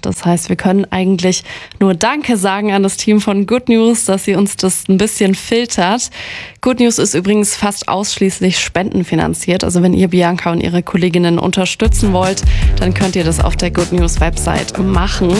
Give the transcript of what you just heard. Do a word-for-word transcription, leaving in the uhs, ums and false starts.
Das heißt, wir können eigentlich nur Danke sagen an das Team von Good News, dass sie uns das ein bisschen filtert. Good News ist übrigens fast ausschließlich spendenfinanziert. Also wenn ihr Bianca und ihre Kolleginnen unterstützen wollt, dann könnt ihr das auf der Good News Website machen.